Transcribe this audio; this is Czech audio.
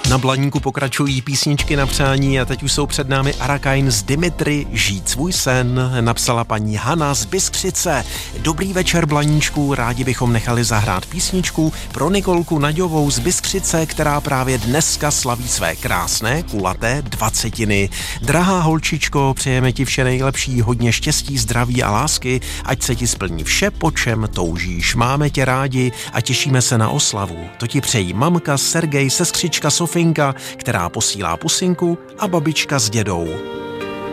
Na Blaníku pokračují písničky na přání a teď už jsou před námi Arakain z Dimitry, Žít svůj sen, napsala paní Hana z Bystřice. Dobrý večer, Blaníčku, rádi bychom nechali zahrát písničku pro Nikolku Naďovou z Bystřice, která právě dneska slaví své krásné, kulaté 20. Drahá holčičko, přejeme ti vše nejlepší, hodně štěstí, zdraví a lásky, ať se ti splní vše, po čem toužíš. Máme tě rádi a těšíme se na oslavu. To ti přejí mamka, Sergej, sestřička Sofinka, která posílá pusinku, a babička s dědou.